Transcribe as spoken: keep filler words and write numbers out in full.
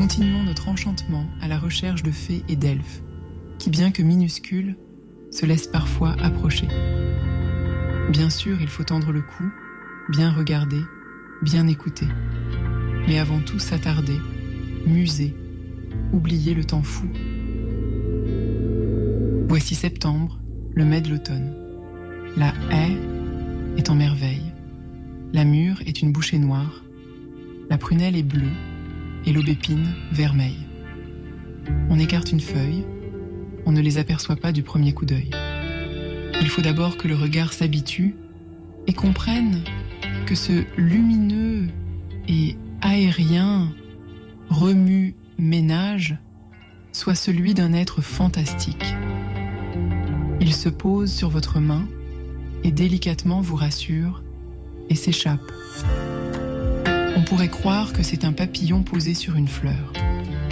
continuons notre enchantement à la recherche de fées et d'elfes, qui, bien que minuscules, se laissent parfois approcher. Bien sûr, il faut tendre le cou, bien regarder, bien écouter. Mais avant tout s'attarder, muser, oublier le temps fou. Voici septembre, le mai de l'automne. La haie est en merveille. La mûre est une bouchée noire. La prunelle est bleue et l'aubépine vermeille. On écarte une feuille, on ne les aperçoit pas du premier coup d'œil. Il faut d'abord que le regard s'habitue et comprenne que ce lumineux et aérien remue-ménage soit celui d'un être fantastique. Il se pose sur votre main et délicatement vous rassure et s'échappe. On pourrait croire que c'est un papillon posé sur une fleur.